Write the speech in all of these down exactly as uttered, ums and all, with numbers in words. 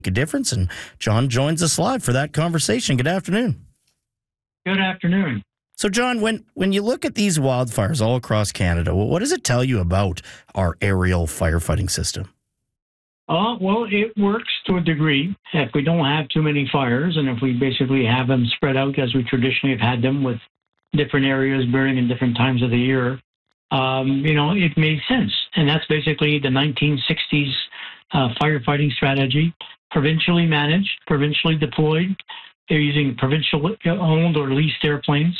a difference. And John joins us live for that conversation. Good afternoon. Good afternoon. So, John, when, when you look at these wildfires all across Canada, what does it tell you about our aerial firefighting system? Uh, well, it works to a degree. If we don't have too many fires, and if we basically have them spread out as we traditionally have had them with different areas burning in different times of the year, um, you know, it makes sense. And that's basically the nineteen sixties uh, firefighting strategy, provincially managed, provincially deployed. They're using provincial owned or leased airplanes.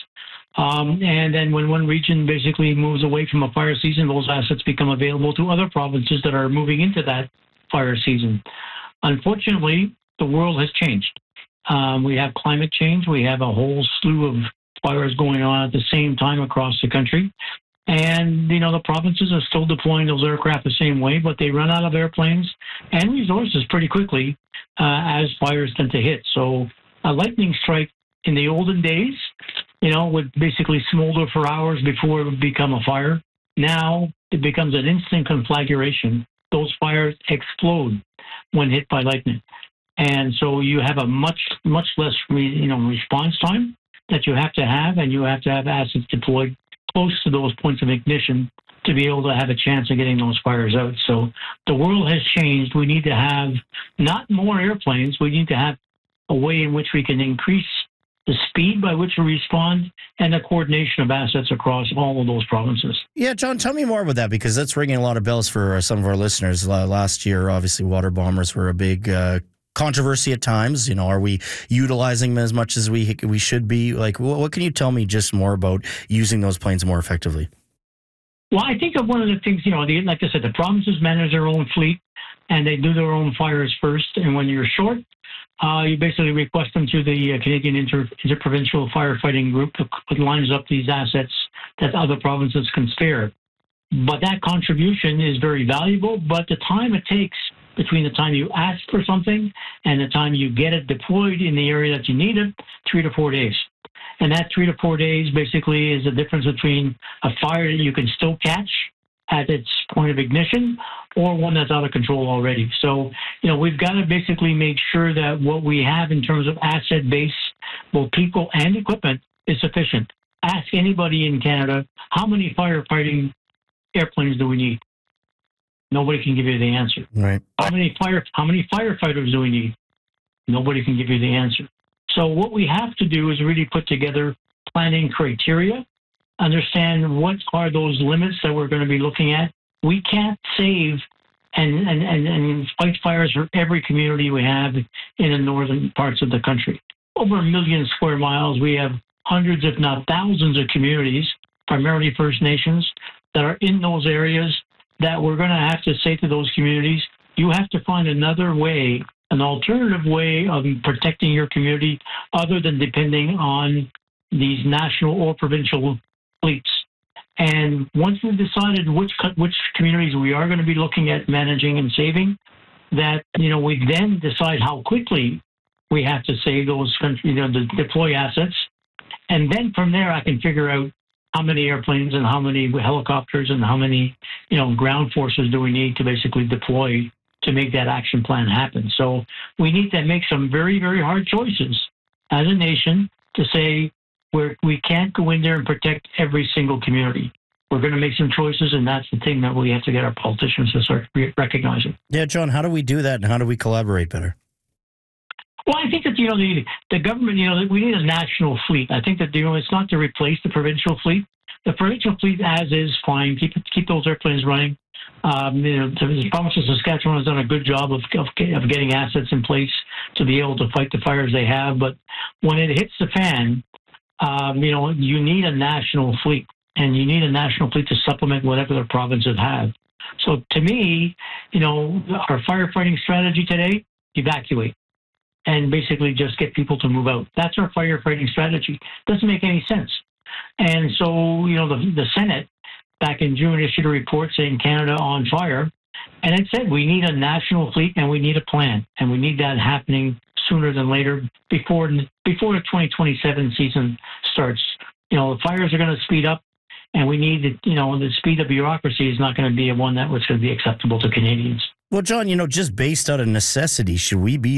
Um, and then when one region basically moves away from a fire season, those assets become available to other provinces that are moving into that fire season. Unfortunately, the world has changed. Um, we have climate change. We have a whole slew of fires going on at the same time across the country. And, you know, the provinces are still deploying those aircraft the same way, but they run out of airplanes and resources pretty quickly uh, as fires tend to hit. So a lightning strike in the olden days, you know, would basically smolder for hours before it would become a fire. Now it becomes an instant conflagration. Those fires explode when hit by lightning. And so you have a much, much less, re, you know, response time that you have to have, and you have to have assets deployed close to those points of ignition to be able to have a chance of getting those fires out. So the world has changed. We need to have not more airplanes. We need to have a way in which we can increase the speed by which we respond and the coordination of assets across all of those provinces. Yeah, John, tell me more about that, because that's ringing a lot of bells for uh, some of our listeners. Uh, last year, obviously, water bombers were a big uh, controversy at times. You know, are we utilizing them as much as we we should be? Like, what, what can you tell me just more about using those planes more effectively? Well, I think of one of the things, you know, the, like I said, the provinces manage their own fleet and they do their own fires first. And when you're short, Uh, you basically request them to the uh, Canadian Inter- Interprovincial Firefighting Group that lines up these assets that other provinces can spare. But that contribution is very valuable, but the time it takes between the time you ask for something and the time you get it deployed in the area that you need it, three to four days. And that three to four days basically is the difference between a fire that you can still catch at its point of ignition or one that's out of control already. So, you know, we've got to basically make sure that what we have in terms of asset base, both people and equipment, is sufficient. Ask anybody in Canada, how many firefighting airplanes do we need? Nobody can give you the answer. Right. How many fire how many firefighters do we need? Nobody can give you the answer. So what we have to do is really put together planning criteria, understand what are those limits that we're going to be looking at. We can't save and, and, and, and fight fires for every community we have in the northern parts of the country. Over a million square miles, we have hundreds, if not thousands of communities, primarily First Nations, that are in those areas that we're going to have to say to those communities, you have to find another way, an alternative way of protecting your community other than depending on these national or provincial fleets. And once we've decided which which communities we are going to be looking at managing and saving, that, you know, we then decide how quickly we have to save those, you know, the deploy assets. And then from there, I can figure out how many airplanes and how many helicopters and how many, you know, ground forces do we need to basically deploy to make that action plan happen. So we need to make some very, very hard choices as a nation to say, where we can't go in there and protect every single community. We're going to make some choices, and that's the thing that we have to get our politicians to start re- recognizing. Yeah, John, how do we do that, and how do we collaborate better? Well, I think that, you know, the, the government, you know, we need a national fleet. I think that, you know, it's not to replace the provincial fleet. The provincial fleet as is fine. Keep keep those airplanes running. Um, you know, the province of Saskatchewan has done a good job of, of of getting assets in place to be able to fight the fires they have. But when it hits the fan, Um, you know, you need a national fleet, and you need a national fleet to supplement whatever the provinces have. So to me, you know, our firefighting strategy today, evacuate and basically just get people to move out. That's our firefighting strategy. Doesn't make any sense. And so, you know, the, the Senate back in June issued a report saying Canada on fire. And it said we need a national fleet and we need a plan, and we need that happening sooner than later, before before the twenty twenty-seven season starts. You know, the fires are going to speed up, and we need, you know, the speed of bureaucracy is not going to be one that was going to be acceptable to Canadians. Well, John, you know, just based out of necessity, should we be